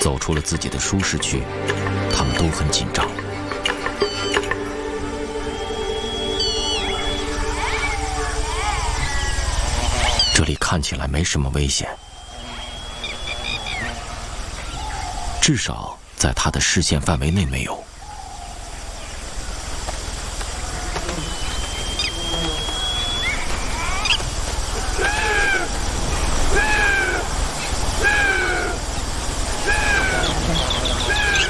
走出了自己的舒适区，他们都很紧张。这里看起来没什么危险，至少在他的视线范围内没有。